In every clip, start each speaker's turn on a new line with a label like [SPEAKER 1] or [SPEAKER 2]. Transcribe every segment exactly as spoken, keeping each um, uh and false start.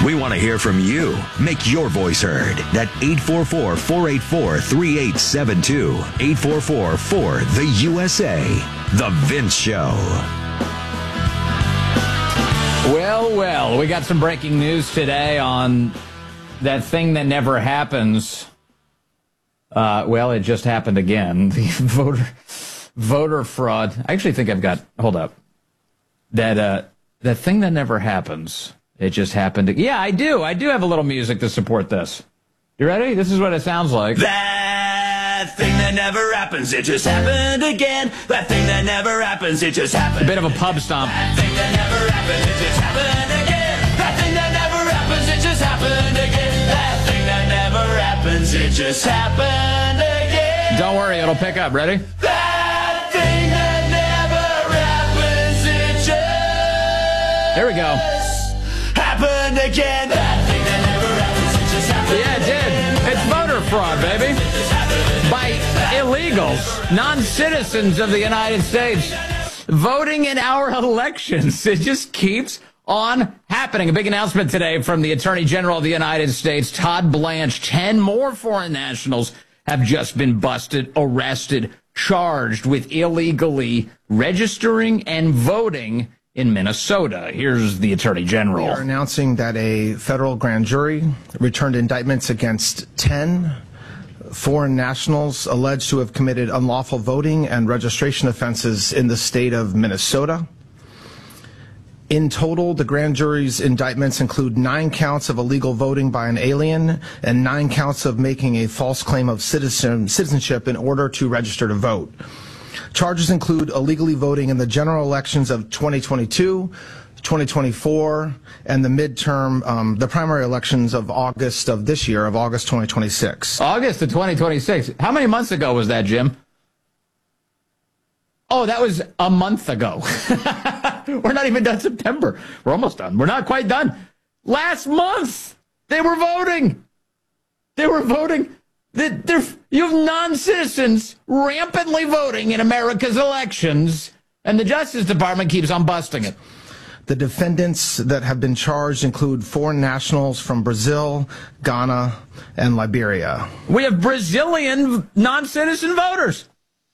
[SPEAKER 1] We want to hear from you. Make your voice heard at eight four four, four eight four, three eight seven two. eight four four, four, the U S A. The Vince Show.
[SPEAKER 2] Well, well, we got some breaking news today on that thing that never happens. Uh, well, it just happened again. The voter voter fraud. I actually think I've got, hold up. That, uh, that thing that never happens. It just happened. To, yeah, I do. I do have a little music to support this. You ready? This is what it sounds like.
[SPEAKER 3] That thing that never happens, it just happened again. That thing that never happens, it just happened.
[SPEAKER 2] A bit of a pub stomp.
[SPEAKER 3] That thing that never happens, it just happened again. That thing that never happens, it just happened again. That thing that never happens, it just happened again.
[SPEAKER 2] Don't worry, it'll pick up. Ready?
[SPEAKER 3] That thing that never happens, it just
[SPEAKER 2] Here we go.
[SPEAKER 3] happened again. That thing that never happens, it just happened
[SPEAKER 2] Yeah, it did. It's voter fraud, baby. By illegals, non-citizens of the United States, voting in our elections. It just keeps on happening. A big announcement today from the Attorney General of the United States, Todd Blanche. Ten more foreign nationals have just been busted, arrested, charged with illegally registering and voting in Minnesota. Here's the Attorney General.
[SPEAKER 4] We are announcing that a federal grand jury returned indictments against ten foreign nationals alleged to have committed unlawful voting and registration offenses in the state of Minnesota. In total, the grand jury's indictments include nine counts of illegal voting by an alien and nine counts of making a false claim of citizen, citizenship in order to register to vote. Charges include illegally voting in the general elections of twenty twenty-two, twenty twenty-four, and the midterm, um, the primary elections of August of this year, of August twenty twenty-six.
[SPEAKER 2] August of twenty twenty-six. How many months ago was that, Jim? Oh, that was a month ago. We're not even done September. We're almost done. We're not quite done. Last month, they were voting. They were voting. They're, you have non-citizens rampantly voting in America's elections, and the Justice Department keeps on busting it.
[SPEAKER 4] The defendants that have been charged include foreign nationals from Brazil, Ghana, and Liberia.
[SPEAKER 2] We have Brazilian non-citizen voters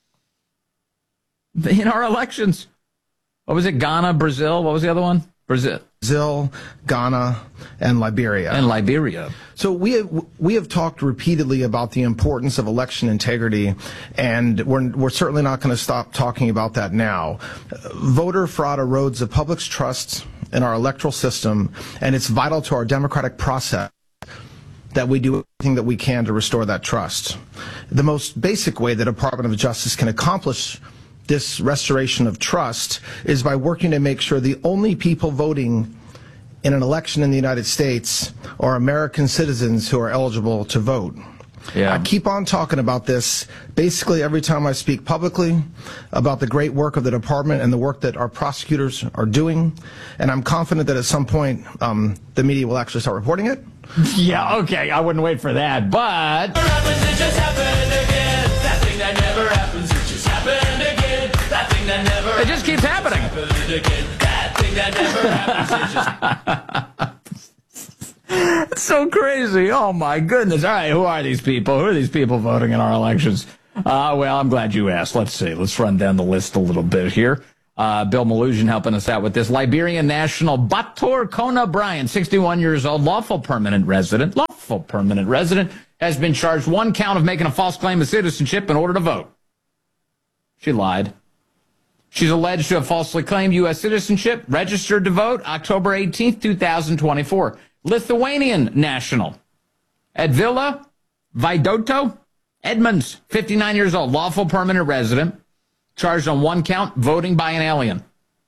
[SPEAKER 2] in our elections. What was it? Ghana, Brazil. What was the other one? Brazil.
[SPEAKER 4] Brazil, Ghana, and Liberia.
[SPEAKER 2] And Liberia.
[SPEAKER 4] So we have, we have talked repeatedly about the importance of election integrity, and we're, we're certainly not going to stop talking about that now. Voter fraud erodes the public's trust in our electoral system, and it's vital to our democratic process that we do everything that we can to restore that trust. The most basic way the Department of Justice can accomplish this restoration of trust is by working to make sure the only people voting in an election in the United States are American citizens who are eligible to vote.
[SPEAKER 2] Yeah.
[SPEAKER 4] I keep on talking about this basically every time I speak publicly about the great work of the department and the work that our prosecutors are doing, and I'm confident that at some point um, the media will actually start reporting it.
[SPEAKER 2] Yeah, okay, I wouldn't wait for that, but...
[SPEAKER 3] It just happened again. That thing that never happens, it just happened again. That thing that never
[SPEAKER 2] It just keeps happening.
[SPEAKER 3] That thing that never happens, it just...
[SPEAKER 2] It's so crazy. Oh, my goodness. All right, who are these people? Who are these people voting in our elections? Uh, well, I'm glad you asked. Let's see. Let's run down the list a little bit here. Uh, Bill Malusian helping us out with this. Liberian national Bator Kona Bryant, sixty-one years old, lawful permanent resident, lawful permanent resident, has been charged one count of making a false claim of citizenship in order to vote. She lied. She's alleged to have falsely claimed U S citizenship, registered to vote October eighteenth, two thousand twenty-four. Lithuanian national Edvila Vaidoto Edmonds, fifty-nine years old, lawful permanent resident, charged on one count, voting by an alien.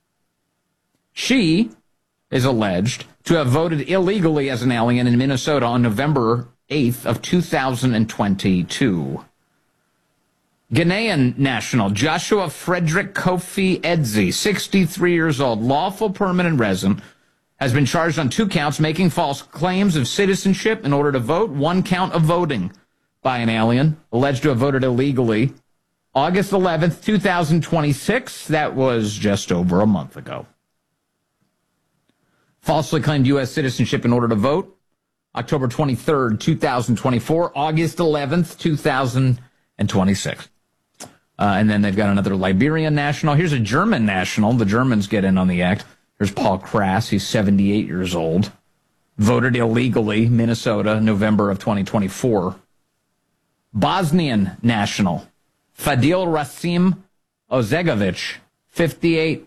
[SPEAKER 2] She is alleged to have voted illegally as an alien in Minnesota on November eighth of two thousand twenty-two. Ghanaian national Joshua Frederick Kofi Edzi, sixty-three years old, lawful permanent resident, has been charged on two counts, making false claims of citizenship in order to vote, one count of voting by an alien, alleged to have voted illegally. August eleventh, two thousand twenty-six, that was just over a month ago. falsely claimed U S citizenship in order to vote. October twenty-third, two thousand twenty-four, August eleventh, two thousand twenty-six. Uh, and then they've got another Liberian national. Here's a German national. The Germans get in on the act. Here's Paul Krass. He's seventy-eight years old. Voted illegally, Minnesota, November of twenty twenty-four. Bosnian national. Fadil Rasim Ozegovic, fifty-eight.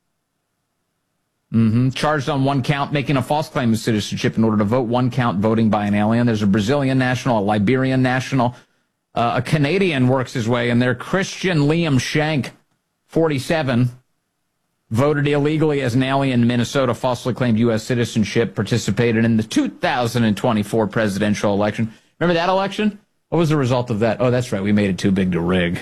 [SPEAKER 2] Mm-hmm. Charged on one count, making a false claim of citizenship in order to vote. One count, voting by an alien. There's a Brazilian national, a Liberian national. Uh, a Canadian works his way in there. Christian Liam Shank, forty-seven. Voted illegally as an alien in Minnesota, falsely claimed U S citizenship, participated in the two thousand twenty-four presidential election. Remember that election? What was the result of that? Oh, that's right. We made it too big to rig.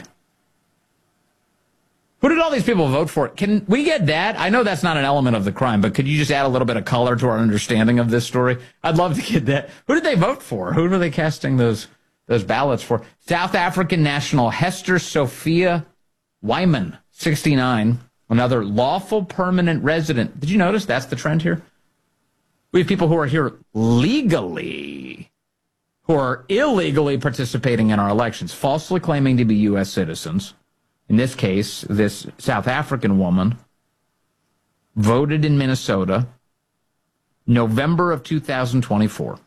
[SPEAKER 2] Who did all these people vote for? Can we get that? I know that's not an element of the crime, but could you just add a little bit of color to our understanding of this story? I'd love to get that. Who did they vote for? Who were they casting those those ballots for? South African national Hester Sophia Wyman, sixty-nine, another lawful permanent resident. Did you notice that's the trend here? We have people who are here legally, who are illegally participating in our elections, falsely claiming to be U S citizens. In this case, this South African woman voted in Minnesota, November of two thousand twenty-four.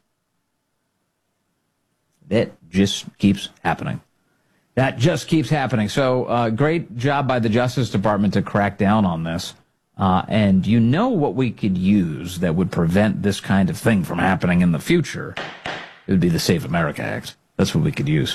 [SPEAKER 2] That just keeps happening. That just keeps happening. So uh, great job by the Justice Department to crack down on this. Uh, and you know what we could use that would prevent this kind of thing from happening in the future? It would be the Save America Act. That's what we could use.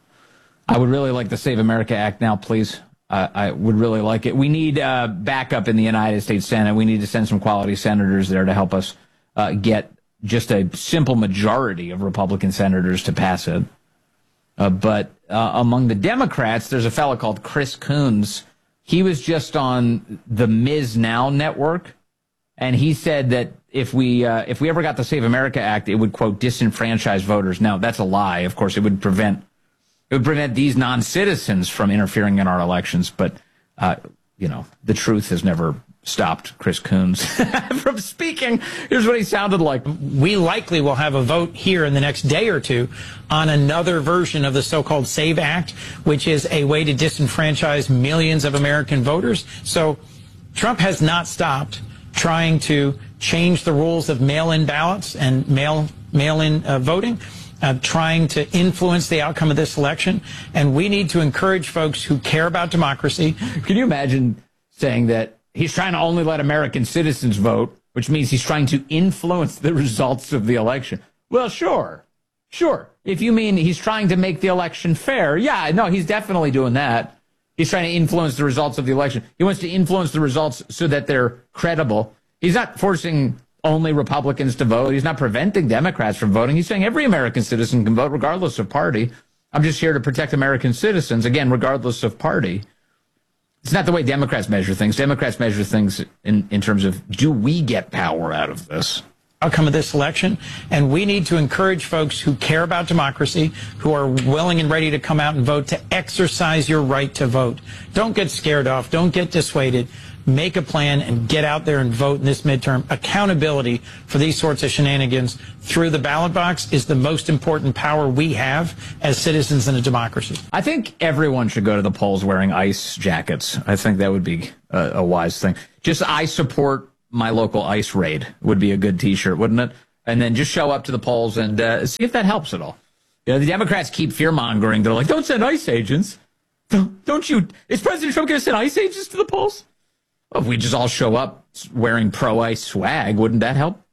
[SPEAKER 2] I would really like the Save America Act now, please. Uh, I would really like it. We need uh, backup in the United States Senate. We need to send some quality senators there to help us uh, get just a simple majority of Republican senators to pass it. Uh, but uh, among the Democrats, there's a fellow called Chris Coons. He was just on the Miz Now network, and he said that if we uh, if we ever got the Save America Act, it would, quote, disenfranchise voters. Now, that's a lie. Of course, it would prevent it would prevent these non-citizens from interfering in our elections. But, uh, you know, the truth has never stopped Chris Coons from speaking. Here's what he sounded like.
[SPEAKER 5] We likely will have a vote here in the next day or two on another version of the so-called SAVE Act, which is a way to disenfranchise millions of American voters. So Trump has not stopped trying to change the rules of mail-in ballots and mail, mail-in uh, voting, uh, trying to influence the outcome of this election. And we need to encourage folks who care about democracy.
[SPEAKER 2] Can you imagine saying that he's trying to only let American citizens vote, which means he's trying to influence the results of the election? Well, sure, sure. If you mean he's trying to make the election fair, yeah, no, he's definitely doing that. He's trying to influence the results of the election. He wants to influence the results so that they're credible. He's not forcing only Republicans to vote. He's not preventing Democrats from voting. He's saying every American citizen can vote regardless of party. I'm just here to protect American citizens, again, regardless of party. It's not the way Democrats measure things. Democrats measure things in, in terms of, do we get power out of this?
[SPEAKER 5] Outcome of this election, and we need to encourage folks who care about democracy, who are willing and ready to come out and vote, to exercise your right to vote. Don't get scared off. Don't get dissuaded. Make a plan and get out there and vote in this midterm. Accountability for these sorts of shenanigans through the ballot box is the most important power we have as citizens in a democracy.
[SPEAKER 2] I think everyone should go to the polls wearing ICE jackets. I think that would be a, a wise thing. Just I support my local ICE raid would be a good T-shirt, wouldn't it? And then just show up to the polls and uh, see if that helps at all. You know, the Democrats keep fear-mongering. They're like, don't send ICE agents. Don't, don't you? Is President Trump going to send ICE agents to the polls? Well, if we just all show up wearing pro-ICE swag, wouldn't that help?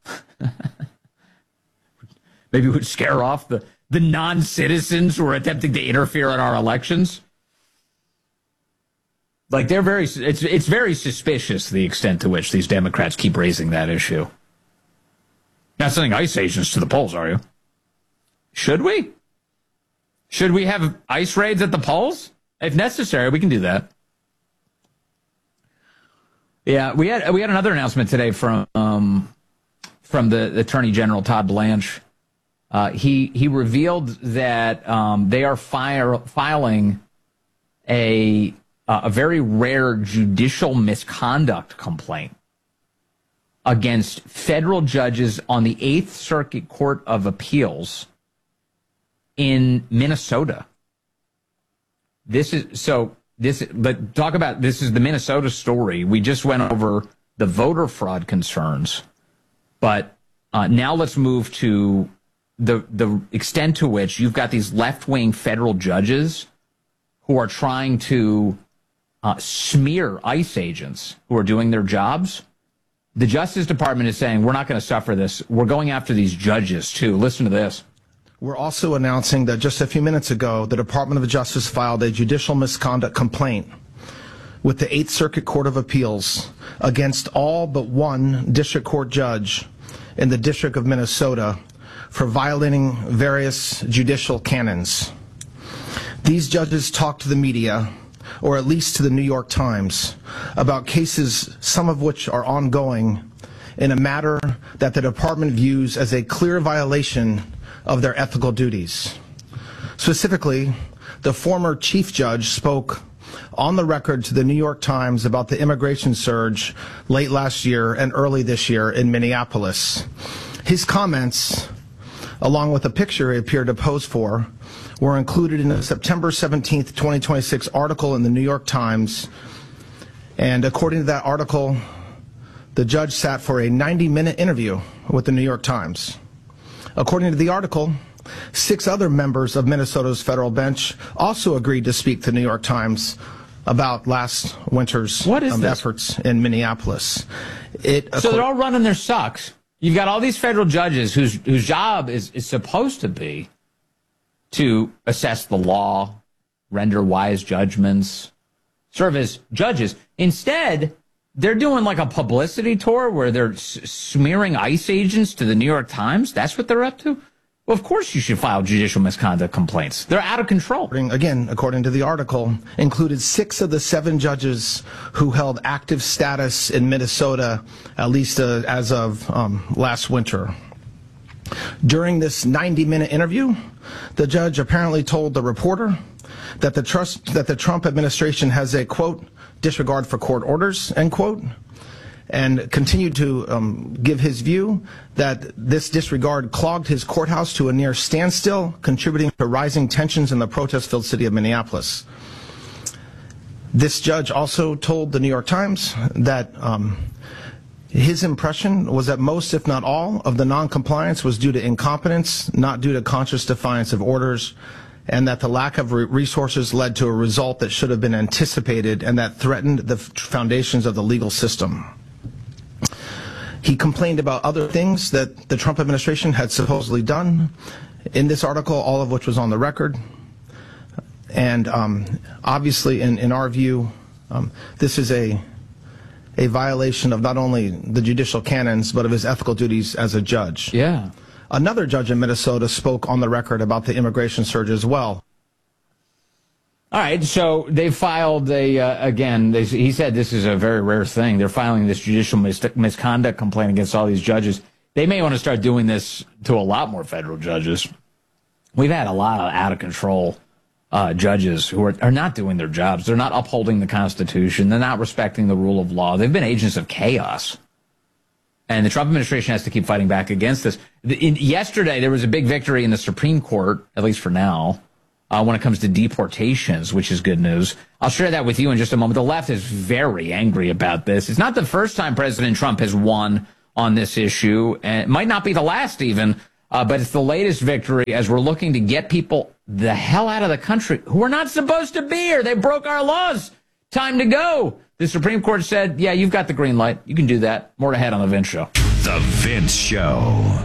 [SPEAKER 2] Maybe it would scare off the, the non-citizens who are attempting to interfere in our elections. Like, they're very, it's, it's very suspicious the extent to which these Democrats keep raising that issue. Not sending ICE agents to the polls, are you? Should we? Should we have ICE raids at the polls? If necessary, we can do that. Yeah, we had we had another announcement today from um, from the Attorney General Todd Blanche. Uh, he he revealed that um, they are fire, filing a uh, a very rare judicial misconduct complaint against federal judges on the Eighth Circuit Court of Appeals in Minnesota. This is so this, but talk about this is the Minnesota story. We just went over the voter fraud concerns, but uh, now let's move to the the extent to which you've got these left-wing federal judges who are trying to uh, smear ICE agents who are doing their jobs. The Justice Department is saying, we're not going to suffer this. We're going after these judges, too. Listen to this.
[SPEAKER 4] We're also announcing that just a few minutes ago, the Department of Justice filed a judicial misconduct complaint with the Eighth Circuit Court of Appeals against all but one district court judge in the District of Minnesota for violating various judicial canons. These judges talked to the media, or at least to the New York Times, about cases, some of which are ongoing, in a matter that the department views as a clear violation of their ethical duties. Specifically, the former chief judge spoke on the record to the New York Times about the immigration surge late last year and early this year in Minneapolis. His comments, along with a picture he appeared to pose for, were included in a September seventeenth, twenty twenty-six article in the New York Times. And according to that article, the judge sat for a ninety minute interview with the New York Times. According to the article, six other members of Minnesota's federal bench also agreed to speak to the New York Times about last winter's
[SPEAKER 2] What is
[SPEAKER 4] um,
[SPEAKER 2] this?
[SPEAKER 4] efforts in Minneapolis. It,
[SPEAKER 2] So they're all running their sucks. You've got all these federal judges whose whose job is, is supposed to be to assess the law, render wise judgments, serve as judges. Instead, they're doing like a publicity tour where they're s- smearing ICE agents to the New York Times. That's what they're up to? Well, of course you should file judicial misconduct complaints. They're out of control.
[SPEAKER 4] Again, according to the article, included six of the seven judges who held active status in Minnesota, at least uh, as of um, last winter. During this ninety minute interview, the judge apparently told the reporter that the trust that the Trump administration has a, quote, disregard for court orders, end quote, and continued to um, give his view that this disregard clogged his courthouse to a near standstill, contributing to rising tensions in the protest-filled city of Minneapolis. This judge also told the New York Times that um, his impression was that most, if not all, of the non-compliance was due to incompetence, not due to conscious defiance of orders, and that the lack of re- resources led to a result that should have been anticipated and that threatened the f- foundations of the legal system. He complained about other things that the Trump administration had supposedly done in this article, all of which was on the record. And um, obviously, in, in our view, um, this is a a violation of not only the judicial canons, but of his ethical duties as a judge.
[SPEAKER 2] Yeah.
[SPEAKER 4] Another judge in Minnesota spoke on the record about the immigration surge as well.
[SPEAKER 2] All right, so they filed a, uh, again, they, he said this is a very rare thing. They're filing this judicial mis- misconduct complaint against all these judges. They may want to start doing this to a lot more federal judges. We've had a lot of out-of-control uh, judges who are, are not doing their jobs. They're not upholding the Constitution. They're not respecting the rule of law. They've been agents of chaos. And the Trump administration has to keep fighting back against this. The, in, yesterday, there was a big victory in the Supreme Court, at least for now, uh, when it comes to deportations, which is good news. I'll share that with you in just a moment. The left is very angry about this. It's not the first time President Trump has won on this issue, and it might not be the last even, uh, but it's the latest victory as we're looking to get people the hell out of the country who are not supposed to be here. They broke our laws. Time to go. The Supreme Court said, yeah, you've got the green light. You can do that. More ahead on The Vince Show.
[SPEAKER 1] The Vince Show.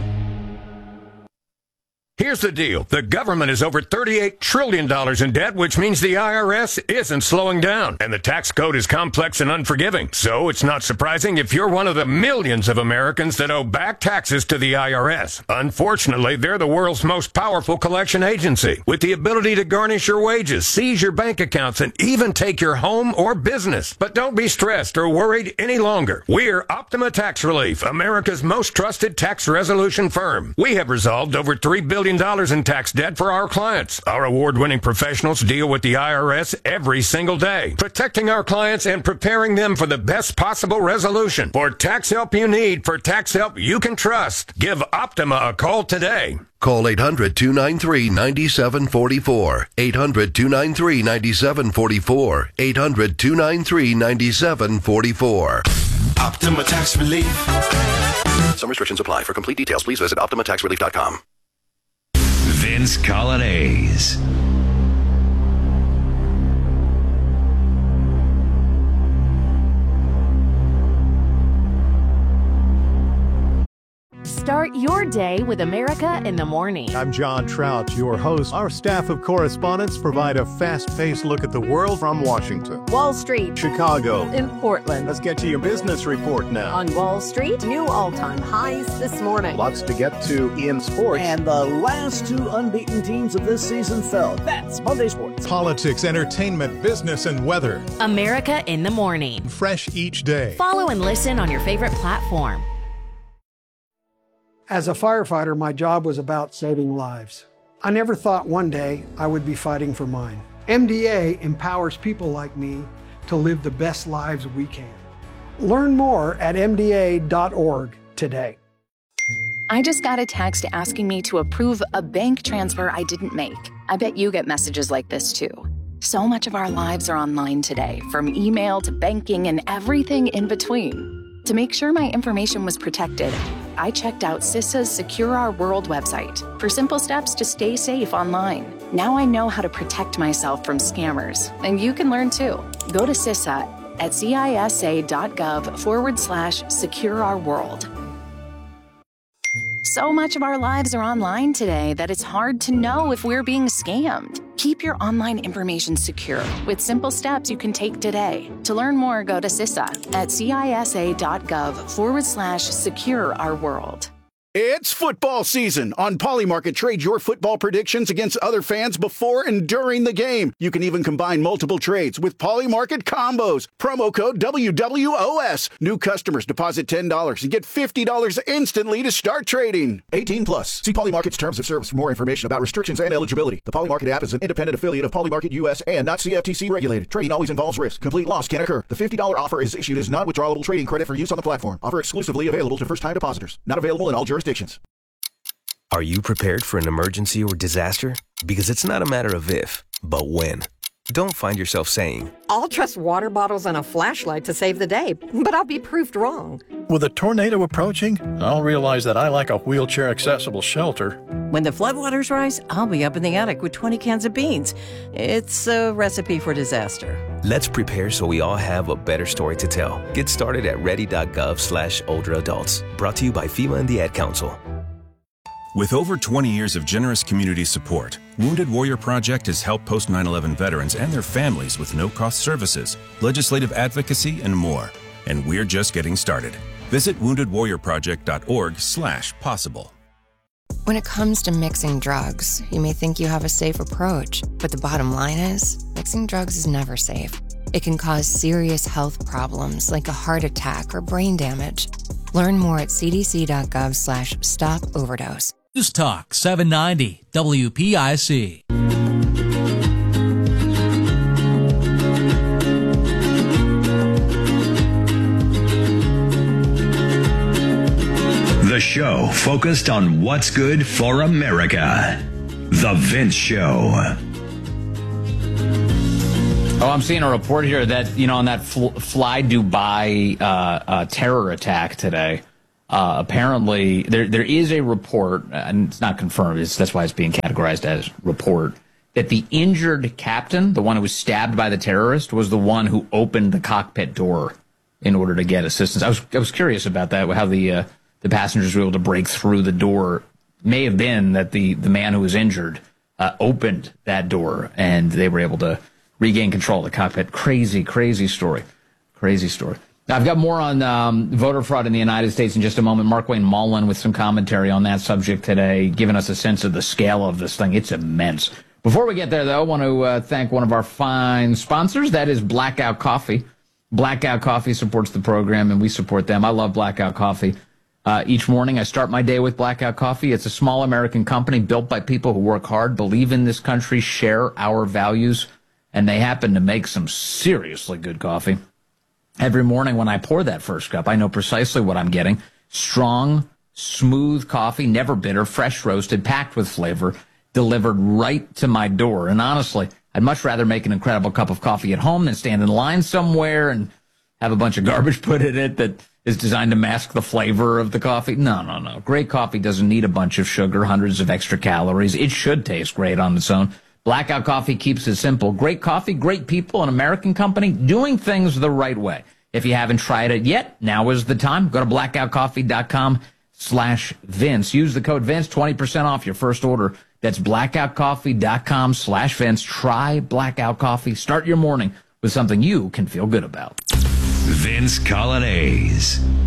[SPEAKER 6] Here's the deal. The government is over thirty-eight trillion dollars in debt, which means the I R S isn't slowing down. And the tax code is complex and unforgiving. So it's not surprising if you're one of the millions of Americans that owe back taxes to the I R S. Unfortunately, they're the world's most powerful collection agency, with the ability to garnish your wages, seize your bank accounts, and even take your home or business. But don't be stressed or worried any longer. We're Optima Tax Relief, America's most trusted tax resolution firm. We have resolved over three billion trillion dollars in tax debt for our clients. Our award-winning professionals deal with the I R S every single day, protecting our clients and preparing them for the best possible resolution. For tax help you need, for tax help you can trust, give Optima a call today.
[SPEAKER 7] Call eight hundred, two nine three, nine seven four four. eight hundred, two nine three, nine seven four four. eight hundred, two nine three, nine seven four four.
[SPEAKER 3] Optima Tax Relief.
[SPEAKER 7] Some restrictions apply. For complete details, please visit Optima Tax Relief dot com.
[SPEAKER 1] Vince Colonnese.
[SPEAKER 8] Start your day with America in the Morning.
[SPEAKER 9] I'm John Trout, your host. Our staff of correspondents provide a fast-paced look at the world from Washington,
[SPEAKER 10] Wall Street,
[SPEAKER 9] Chicago,
[SPEAKER 10] in Portland.
[SPEAKER 9] Let's get to your business report now.
[SPEAKER 10] On Wall Street, new all-time highs this morning.
[SPEAKER 9] Lots to get to in sports.
[SPEAKER 11] And the last two unbeaten teams of this season fell. That's Monday Sports.
[SPEAKER 9] Politics, entertainment, business, and weather.
[SPEAKER 8] America in the Morning.
[SPEAKER 9] Fresh each day.
[SPEAKER 8] Follow and listen on your favorite platform.
[SPEAKER 12] As a firefighter, my job was about saving lives. I never thought one day I would be fighting for mine. M D A empowers people like me to live the best lives we can. Learn more at M D A dot org today.
[SPEAKER 13] I just got a text asking me to approve a bank transfer I didn't make. I bet you get messages like this too. So much of our lives are online today, from email to banking and everything in between. To make sure my information was protected, I checked out CISA's Secure Our World website for simple steps to stay safe online. Now I know how to protect myself from scammers, and you can learn too. Go to CISA at cisa.gov forward slash secure our world. So much of our lives are online today that it's hard to know if we're being scammed. Keep your online information secure with simple steps you can take today. To learn more, go to CISA at cisa.gov forward slash secure our world.
[SPEAKER 14] It's football season. On Polymarket, trade your football predictions against other fans before and during the game. You can even combine multiple trades with Polymarket combos. Promo code W W O S. New customers deposit ten dollars and get fifty dollars instantly to start trading.
[SPEAKER 15] eighteen plus. See Polymarket's terms of service for more information about restrictions and eligibility. The Polymarket app is an independent affiliate of Polymarket U S and not C F T C regulated. Trading always involves risk. Complete loss can occur. The fifty dollars offer is issued as non-withdrawable trading credit for use on the platform. Offer exclusively available to first-time depositors. Not available in all jurisdictions.
[SPEAKER 16] Are you prepared for an emergency or disaster? Because it's not a matter of if, but when. Don't find yourself saying,
[SPEAKER 10] I'll trust water bottles and a flashlight to save the day, but I'll be proved wrong.
[SPEAKER 17] With a tornado approaching, I'll realize that I lack a wheelchair-accessible shelter.
[SPEAKER 18] When the floodwaters rise, I'll be up in the attic with twenty cans of beans. It's a recipe for disaster.
[SPEAKER 16] Let's prepare so we all have a better story to tell. Get started at ready.gov slash older adults. Brought to you by FEMA and the Ad Council.
[SPEAKER 19] With over twenty years of generous community support, Wounded Warrior Project has helped post nine eleven veterans and their families with no-cost services, legislative advocacy, and more. And we're just getting started. Visit wounded warrior project dot org slash possible.
[SPEAKER 20] When it comes to mixing drugs, you may think you have a safe approach, but the bottom line is, mixing drugs is never safe. It can cause serious health problems like a heart attack or brain damage. Learn more at c d c dot gov slash stop overdose.
[SPEAKER 21] News Talk seven ninety W P I C.
[SPEAKER 1] The show focused on what's good for America. The Vince Show.
[SPEAKER 2] Oh, I'm seeing a report here that, you know, on that fl- Fly Dubai uh, uh, terror attack today, uh, apparently there there is a report, and it's not confirmed, it's, that's why it's being categorized as report, that the injured captain, the one who was stabbed by the terrorist, was the one who opened the cockpit door in order to get assistance. I was I was curious about that, how the uh, the passengers were able to break through the door. May have been that the, the man who was injured uh, opened that door, and they were able to regain control of the cockpit. Crazy, crazy story. Crazy story. Now, I've got more on um, voter fraud in the United States in just a moment. Mark Wayne Mullen with some commentary on that subject today, giving us a sense of the scale of this thing. It's immense. Before we get there, though, I want to uh, thank one of our fine sponsors. That is Blackout Coffee. Blackout Coffee supports the program, and we support them. I love Blackout Coffee. Uh, each morning, I start my day with Blackout Coffee. It's a small American company built by people who work hard, believe in this country, share our values, and they happen to make some seriously good coffee. Every morning when I pour that first cup, I know precisely what I'm getting. Strong, smooth coffee, never bitter, fresh roasted, packed with flavor, delivered right to my door. And honestly, I'd much rather make an incredible cup of coffee at home than stand in line somewhere and have a bunch of garbage put in it that is designed to mask the flavor of the coffee. No, no, no. Great coffee doesn't need a bunch of sugar, hundreds of extra calories. It should taste great on its own. Blackout Coffee keeps it simple. Great coffee, great people, an American company doing things the right way. If you haven't tried it yet, now is the time. Go to blackoutcoffee.com slash Vince. Use the code Vince, twenty percent off your first order. That's blackoutcoffee.com slash Vince. Try Blackout Coffee. Start your morning with something you can feel good about.
[SPEAKER 1] Vince Coglianese.